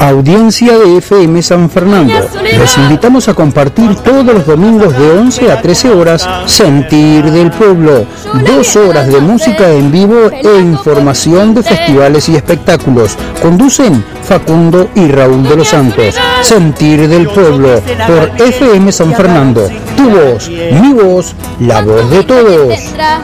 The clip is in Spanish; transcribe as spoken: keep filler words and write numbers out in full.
Audiencia de F M San Fernando. Los invitamos a compartir todos los domingos de once a trece horas Sentir del Pueblo. Dos horas de música en vivo e información de festivales y espectáculos. Conducen Facundo y Raúl de los Santos. Sentir del Pueblo por F M San Fernando. Tu voz, mi voz, la voz de todos.